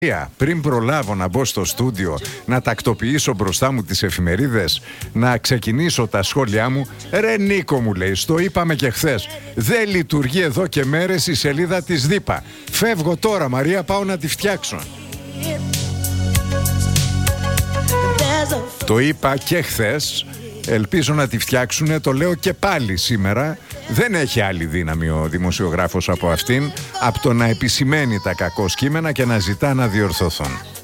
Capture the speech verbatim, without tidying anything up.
Πριν προλάβω να μπω στο στούντιο, να τακτοποιήσω μπροστά μου τις εφημερίδες, να ξεκινήσω τα σχόλιά μου, ρε Νίκο, μου λέει, στο είπαμε και χθες, δεν λειτουργεί εδώ και μέρες η σελίδα της ΔΥΠΑ. Φεύγω τώρα, Μαρία, πάω να τη φτιάξω. Το είπα και χθες, ελπίζω να τη φτιάξουνε, το λέω και πάλι σήμερα. Δεν έχει άλλη δύναμη ο δημοσιογράφος από αυτήν, από το να επισημαίνει τα κακό κείμενα και να ζητά να διορθωθούν.